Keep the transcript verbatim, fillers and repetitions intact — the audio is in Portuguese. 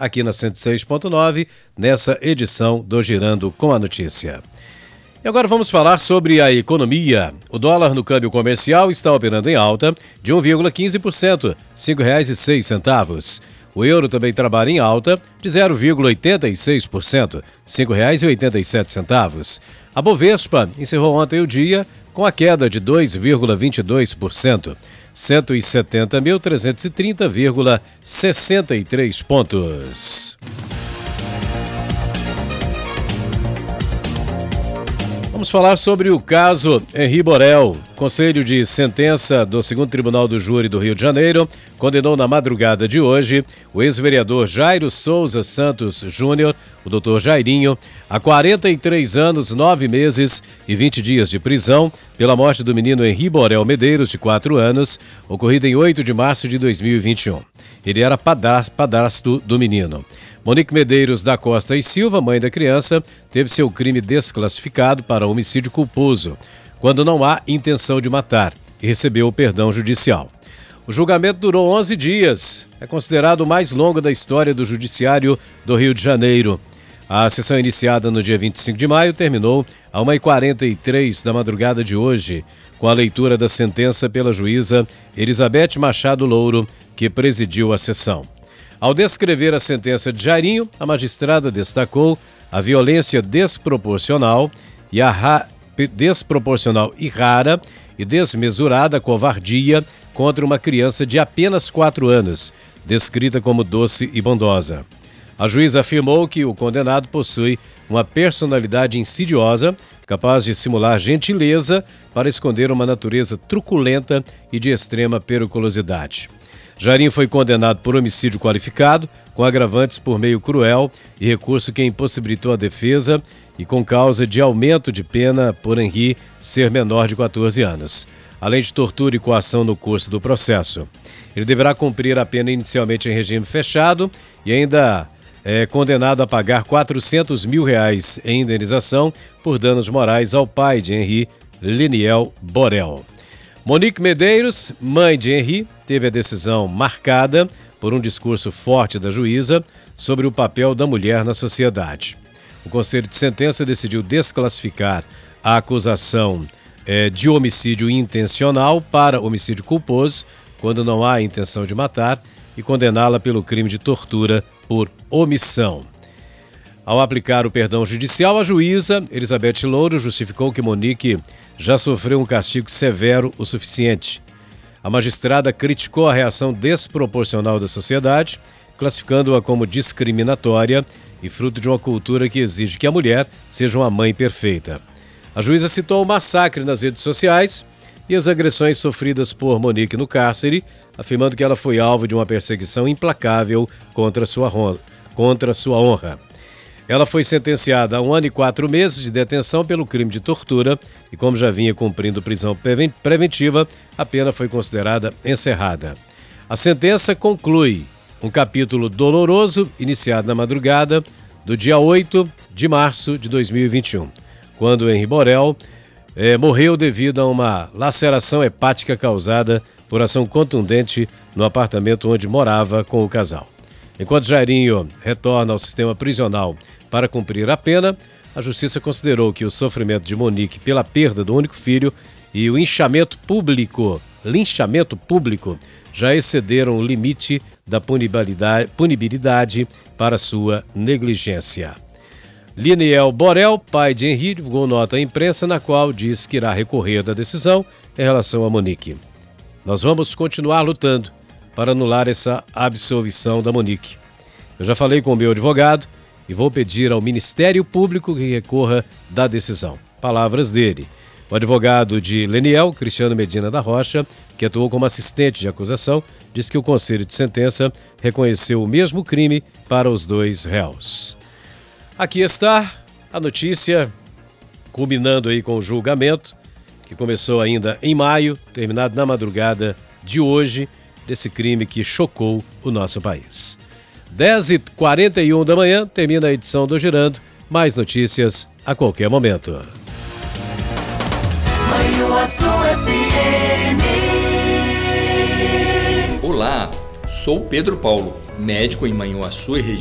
aqui na cento e seis ponto nove, nessa edição do Girando com a Notícia. E agora vamos falar sobre a economia. O dólar no câmbio comercial está operando em alta de um vírgula quinze por cento, cinco reais e seis centavos. O euro também trabalha em alta de zero vírgula oitenta e seis por cento, cinco reais e oitenta e sete centavos. A Bovespa encerrou ontem o dia com a queda de dois vírgula vinte e dois por cento, cento e setenta mil trezentos e trinta vírgula sessenta e três pontos. Vamos falar sobre o caso Henri Borel. Conselho de sentença do segundo Tribunal do Júri do Rio de Janeiro condenou na madrugada de hoje o ex-vereador Jairo Souza Santos Júnior, o doutor Jairinho, a quarenta e três anos, nove meses e vinte dias de prisão pela morte do menino Henri Borel Medeiros, de quatro anos, ocorrida em oito de março de dois mil e vinte e um. Ele era padrasto do menino. Monique Medeiros da Costa e Silva, mãe da criança, teve seu crime desclassificado para homicídio culposo, quando não há intenção de matar, e recebeu o perdão judicial. O julgamento durou onze dias. É considerado o mais longo da história do Judiciário do Rio de Janeiro. A sessão iniciada no dia vinte e cinco de maio terminou a uma e quarenta e três da madrugada de hoje, com a leitura da sentença pela juíza Elizabeth Machado Louro, que presidiu a sessão. Ao descrever a sentença de Jairinho, a magistrada destacou a violência desproporcional e a ra... desproporcional e rara e desmesurada covardia contra uma criança de apenas quatro anos, descrita como doce e bondosa. A juíza afirmou que o condenado possui uma personalidade insidiosa, capaz de simular gentileza para esconder uma natureza truculenta e de extrema periculosidade. Jairinho foi condenado por homicídio qualificado, com agravantes por meio cruel e recurso que impossibilitou a defesa e com causa de aumento de pena por Henri ser menor de quatorze anos, além de tortura e coação no curso do processo. Ele deverá cumprir a pena inicialmente em regime fechado e ainda é condenado a pagar quatrocentos mil reais em indenização por danos morais ao pai de Henri, Leniel Borel. Monique Medeiros, mãe de Henri, teve a decisão marcada por um discurso forte da juíza sobre o papel da mulher na sociedade. O Conselho de Sentença decidiu desclassificar a acusação eh, de homicídio intencional para homicídio culposo, quando não há intenção de matar, e condená-la pelo crime de tortura por omissão. Ao aplicar o perdão judicial, a juíza Elizabeth Louro justificou que Monique já sofreu um castigo severo o suficiente. A magistrada criticou a reação desproporcional da sociedade, classificando-a como discriminatória e fruto de uma cultura que exige que a mulher seja uma mãe perfeita. A juíza citou o massacre nas redes sociais e as agressões sofridas por Monique no cárcere, afirmando que ela foi alvo de uma perseguição implacável contra sua honra. Contra sua honra. Ela foi sentenciada a um ano e quatro meses de detenção pelo crime de tortura e, como já vinha cumprindo prisão preventiva, a pena foi considerada encerrada. A sentença conclui um capítulo doloroso iniciado na madrugada do dia oito de março de dois mil e vinte e um, quando Henri Borel eh, morreu devido a uma laceração hepática causada por ação contundente no apartamento onde morava com o casal. Enquanto Jairinho retorna ao sistema prisional para cumprir a pena, a justiça considerou que o sofrimento de Monique pela perda do único filho e o linchamento público, linchamento público já excederam o limite da punibilidade, punibilidade para sua negligência. Leniel Borel, pai de Henri, divulgou nota à imprensa na qual diz que irá recorrer da decisão em relação a Monique. Nós vamos continuar lutando para anular essa absolvição da Monique. Eu já falei com o meu advogado e vou pedir ao Ministério Público que recorra da decisão. Palavras dele. O advogado de Leniel, Cristiano Medina da Rocha, que atuou como assistente de acusação, diz que o Conselho de Sentença reconheceu o mesmo crime para os dois réus. Aqui está a notícia, culminando aí com o julgamento, que começou ainda em maio, terminado na madrugada de hoje, desse crime que chocou o nosso país. dez e quarenta e um da manhã, termina a edição do Girando. Mais notícias a qualquer momento. Olá, sou Pedro Paulo, médico em Manhuaçu e região.